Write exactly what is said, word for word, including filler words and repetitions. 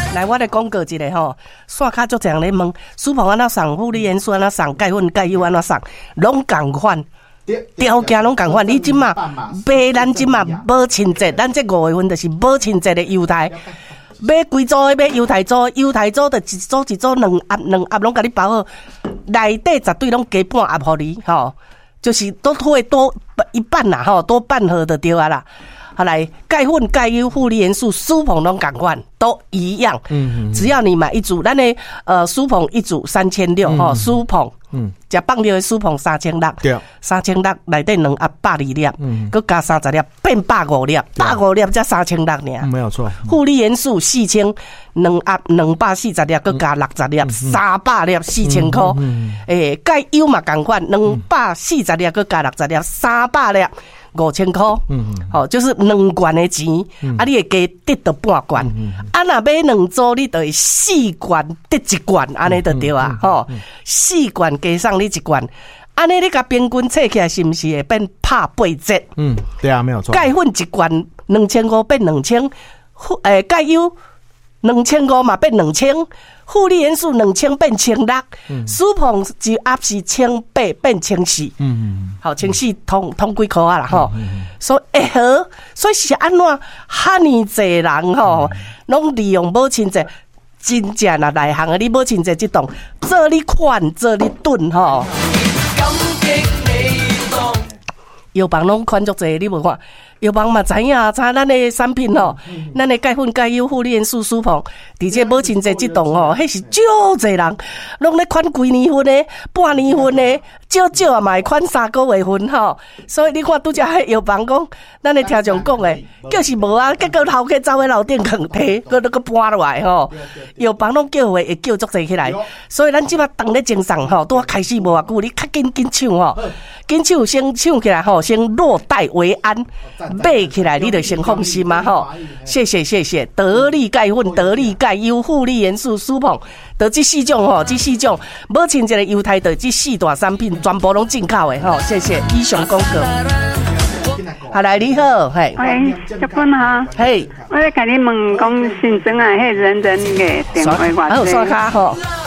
来，我来广告一个吼，线卡足这样咧问，苏鹏安怎送，护理元素安怎送，钙粉钙油安怎送，拢共款。条件拢共款，你即马买咱即马母亲节，咱这五月份就是母亲节的优待。买几组的买犹太组，犹太组的一组一组两盒两盒拢甲你包好，内底绝对拢加半盒互你吼，就是都会多一半啦吼，多半盒就对啊啦。好来，钙粉、钙油、护理元素、舒鹏拢共款，都一样。嗯嗯，只要你买一组，咱的呃舒鹏一组三千六吼，舒鹏。嗯，食放尿的舒鹏三千六，对，三千六内底两盒百二粒，嗯，佮加三十粒变百五粒，百五粒才三千六尔， 没有错。 护理元素四千，两盒两百四十粒，佮加六十粒，三百粒四千块。诶，钙油嘛共款，两百四十粒，佮加六十粒，三百粒。五千块，嗯，好、哦，就是两罐的钱，嗯、啊，你会加得到半罐，嗯嗯、啊，若买两组，你就会四罐得一罐，安尼就对啊，吼、嗯，嗯、四罐加上你一罐，安尼你甲平均测起来是毋是会变拍八折？ 嗯，对啊，没有错。 钙粉一罐两千五变两千，诶，钙油两千五嘛变两千。护理元素两千变千六，舒鹏一盒是千八变千四，嗯，好千四通通几块啊啦吼，所以会好，所以是安怎哈尼济人吼，拢利用母亲节，真正啊内行啊，你母亲节这档做你款做你炖吼，药房拢款足济，你无看？药房嘛知影，知咱的产品吼，咱的钙粉、钙油、护理元素、舒鹏，而且母亲节这档吼，迄是足济人，拢咧款规年份的、半年份的，少少啊嘛会款三个月份吼。所以你看拄则迄药房讲，咱的听众讲诶，就是无啊，结果头家走喺楼顶扛提，搁搁搬落来吼。药房拢叫话会叫足济起来，所以咱即马当咧精神吼，拄啊开始无偌久，你较紧紧抢吼，紧抢先抢起来吼，先落袋为安。买起来你就先放心嘛吼，谢谢谢谢，得力钙粉、得力钙油、护理元素、舒鹏，得这四种吼，这四种母亲节的犹太的这四大产品全部拢进口的吼，谢谢。以上广告。好来，你好，嘿， 喂，结婚哈， 嘿， 我咧甲你问讲新增啊，迄人人嘅电话话， 还有刷卡吼。